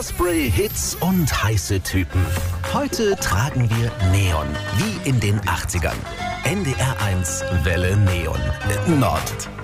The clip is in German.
Haarspray, Hits und heiße Typen. Heute tragen wir Neon, wie in den 80ern. NDR 1 Welle Neon. Nord.